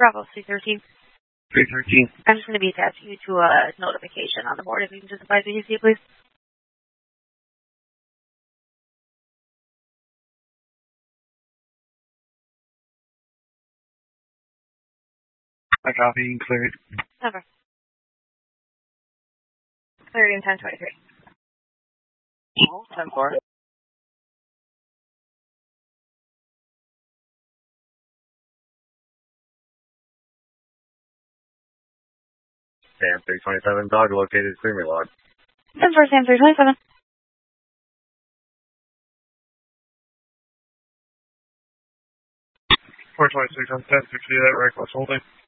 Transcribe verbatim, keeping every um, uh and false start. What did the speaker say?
Bravo, three thirteen. three thirteen. I'm just going to be attaching you to a notification on the board. If you can just advise me, you see, please. I copy, cleared. Okay. Cleared in ten twenty-three. Oh, ten four. Sam three twenty-seven, dog located, Creamery log. ten four, Sam three twenty-seven. four twenty-six on ten sixty, that reckless holding.